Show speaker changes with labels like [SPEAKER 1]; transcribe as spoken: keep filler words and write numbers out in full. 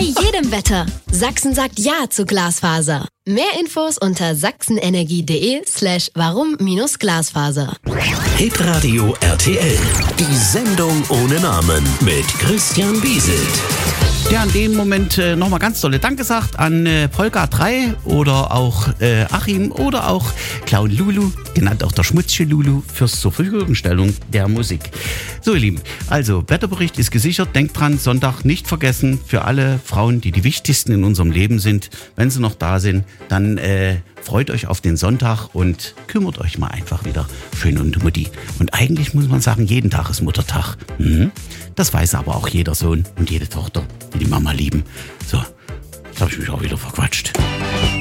[SPEAKER 1] jedem Wetter. Sachsen sagt Ja zu Glasfaser. Mehr Infos unter sachsenenergie.de slash warum minus Glasfaser.
[SPEAKER 2] Hitradio R T L. Die Sendung ohne Namen mit Christian Bieselt.
[SPEAKER 3] Der an dem Moment äh, nochmal ganz tolle Danke sagt an äh, Polka drei oder auch äh, Achim oder auch Clown Lulu, genannt auch der Schmutzche Lulu, fürs zur Verfügungstellung der Musik. So ihr Lieben, also Wetterbericht ist gesichert. Denkt dran, Sonntag nicht vergessen für alle Frauen, die die wichtigsten in unserem Leben sind. Wenn sie noch da sind, dann äh, freut euch auf den Sonntag und kümmert euch mal einfach wieder schön um die Mutti. Und eigentlich muss man sagen, jeden Tag ist Muttertag. Mhm. Das weiß aber auch jeder Sohn und jede Tochter, die die Mama lieben. So, jetzt habe ich mich auch wieder verquatscht.